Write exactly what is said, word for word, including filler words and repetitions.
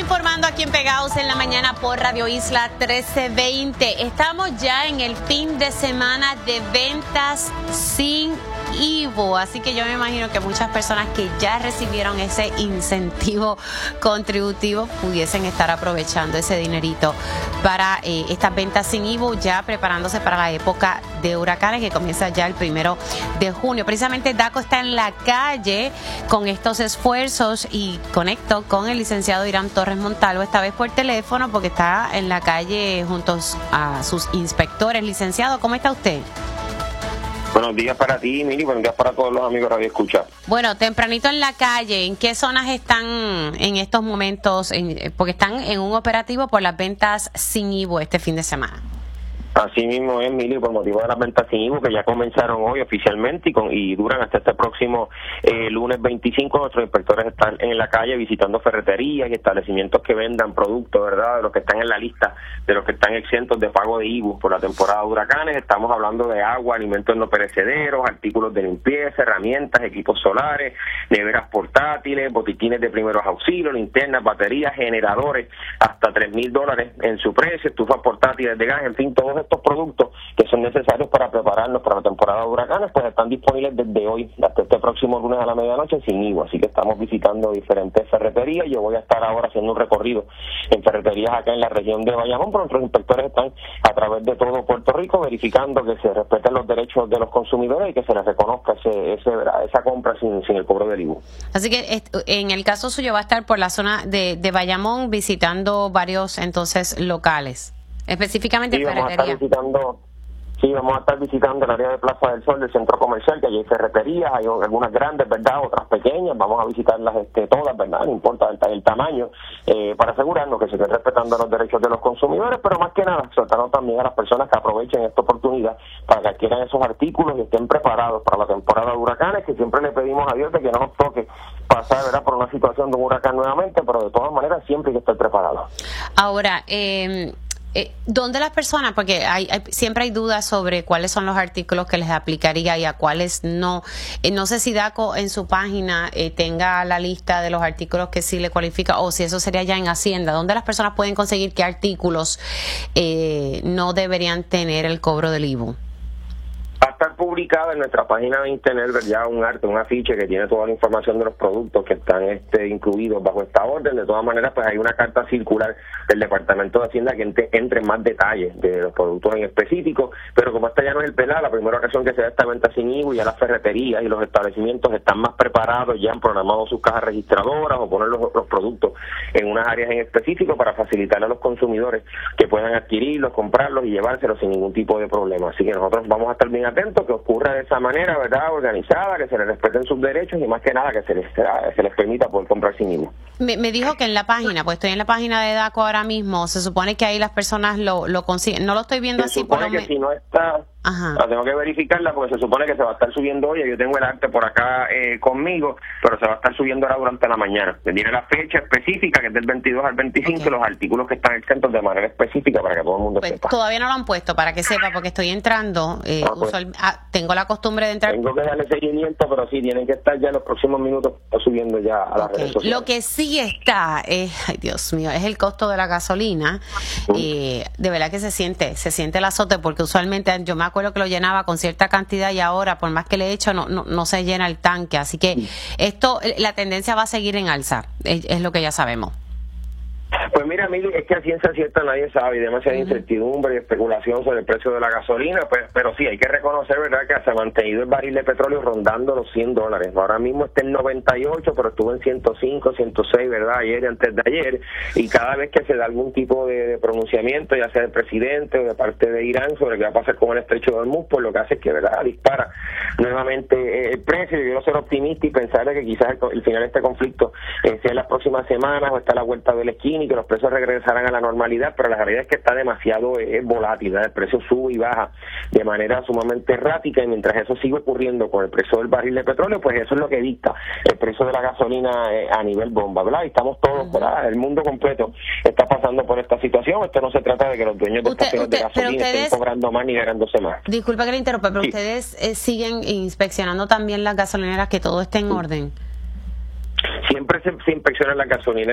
informando aquí en Pegados en la Mañana por Radio Isla trece veinte. Estamos ya en el fin de semana de ventas sin I V U, así que yo me imagino que muchas personas que ya recibieron ese incentivo contributivo pudiesen estar aprovechando ese dinerito para eh, estas ventas sin I V U, ya preparándose para la época de huracanes que comienza ya el primero de junio. Precisamente DACO está en la calle con estos esfuerzos y conecto con el licenciado Irán Torres Montalvo, esta vez por teléfono porque está en la calle junto a sus inspectores. Licenciado, ¿cómo está usted? Buenos días para ti, Mili, buenos días para todos los amigos Radio Escucha. Bueno, tempranito en la calle, ¿en qué zonas están en estos momentos? En, porque están en un operativo por las ventas sin I V U este fin de semana. Así mismo es, Mili, por motivo de las ventas sin I V U que ya comenzaron hoy oficialmente y, con, y duran hasta este próximo eh, lunes veinticinco. Nuestros inspectores están en la calle visitando ferreterías y establecimientos que vendan productos, ¿verdad?, de los que están en la lista, de los que están exentos de pago de I V U por la temporada de huracanes. Estamos hablando de agua, alimentos no perecederos, artículos de limpieza, herramientas, equipos solares, neveras portátiles, botiquines de primeros auxilios, linternas, baterías, generadores, hasta tres mil dólares en su precio, estufas portátiles de gas, en fin, todos estos productos que son necesarios para prepararnos para la temporada de huracanes, pues están disponibles desde hoy hasta este próximo lunes a la medianoche sin I V U, así que estamos visitando diferentes ferreterías. Yo voy a estar ahora haciendo un recorrido en ferreterías acá en la región de Bayamón, pero nuestros inspectores están a través de todo Puerto Rico verificando que se respeten los derechos de los consumidores y que se les reconozca ese, ese, esa compra sin, sin el cobro del I V U. Así que en el caso suyo va a estar por la zona de, de Bayamón visitando varios entonces locales. Específicamente sí, ferretería. Vamos a estar visitando, sí, vamos a estar visitando el área de Plaza del Sol del centro comercial, que allí hay ferreterías, hay algunas grandes, ¿verdad?, otras pequeñas. Vamos a visitarlas este, todas, ¿verdad?, no importa el, el tamaño, eh, para asegurarnos que se estén respetando los derechos de los consumidores, pero más que nada, soltarnos también a las personas que aprovechen esta oportunidad para que adquieran esos artículos y estén preparados para la temporada de huracanes, que siempre le pedimos a Dios de que no nos toque pasar, ¿verdad?, por una situación de un huracán nuevamente, pero de todas maneras siempre hay que estar preparados. Ahora, eh... Eh, ¿dónde las personas? Porque hay, hay, siempre hay dudas sobre cuáles son los artículos que les aplicaría y a cuáles no. Eh, no sé si DACO en su página eh, tenga la lista de los artículos que sí le cualifica o si eso sería ya en Hacienda. ¿Dónde las personas pueden conseguir qué artículos eh, no deberían tener el cobro del I V U? Va a estar publicada en nuestra página de internet ya un arte, un afiche que tiene toda la información de los productos que están este, incluidos bajo esta orden. De todas maneras, pues hay una carta circular del Departamento de Hacienda que entre, entre más detalles de los productos en específico, pero como esta ya no es el penal, la primera ocasión que se da esta venta sin I V U, ya las ferreterías y los establecimientos están más preparados, ya han programado sus cajas registradoras o poner los, los productos en unas áreas en específico para facilitarle a los consumidores que puedan adquirirlos, comprarlos y llevárselos sin ningún tipo de problema. Así que nosotros vamos a estar bien atentos que ocurra de esa manera, ¿verdad?, organizada, que se les respeten sus derechos y más que nada que se les, se les permita poder comprar sí mismo. Me, me dijo que en la página, pues estoy en la página de DACO ahora mismo, se supone que ahí las personas lo, lo consiguen. No lo estoy viendo se así por lo que me... si no está, Ajá. La tengo que verificarla porque se supone que se va a estar subiendo hoy. Yo tengo el arte por acá eh, conmigo, pero se va a estar subiendo ahora durante la mañana. Me tiene la fecha específica, que es del veintidós al veinticinco, okay, y los artículos que están exentos de manera específica para que todo el mundo pues sepa. Todavía no lo han puesto, para que sepa, porque estoy entrando. Eh, ah, pues, usual, ah, tengo la costumbre de entrar. Tengo que darle seguimiento, pero sí, tienen que estar ya en los próximos minutos subiendo ya a las okay. redes sociales. Lo que sí está, es, ay Dios mío, es el costo de la gasolina. Uh -huh. eh, de verdad que se siente, se siente el azote, porque usualmente yo me acuerdo que lo llenaba con cierta cantidad y ahora por más que le he hecho no, no, no se llena el tanque, así que esto, la tendencia va a seguir en alza, es, es lo que ya sabemos. Pues mira, Mili, es que a ciencia cierta nadie sabe, y demasiada uh -huh. incertidumbre y especulación sobre el precio de la gasolina, pues, pero sí, hay que reconocer, ¿verdad?, que se ha mantenido el barril de petróleo rondando los cien dólares. Ahora mismo está en noventa y ocho, pero estuvo en ciento cinco, ciento seis, ¿verdad?, ayer y antes de ayer, y cada vez que se da algún tipo de, de pronunciamiento, ya sea del presidente o de parte de Irán, sobre qué va a pasar con el estrecho de Hormuz, pues lo que hace es que, ¿verdad?, dispara nuevamente el precio. Yo quiero ser optimista y pensar que quizás el, el final de este conflicto eh, sea en las próximas semanas o está a la vuelta de la esquina y que los precios regresarán a la normalidad, pero la realidad es que está demasiado eh, volátil, ¿verdad? El precio sube y baja de manera sumamente errática, y mientras eso sigue ocurriendo con el precio del barril de petróleo, pues eso es lo que dicta el precio de la gasolina eh, a nivel bomba, ¿verdad? Y estamos todos, ¿verdad?, el mundo completo está pasando por esta situación. Esto no se trata de que los dueños de usted, estaciones usted, de gasolina ustedes, estén cobrando más ni ganándose más. Disculpa que le interrumpa, pero sí, ustedes eh, siguen inspeccionando también las gasolineras, que todo esté en orden. Siempre se, se inspeccionan las gasolineras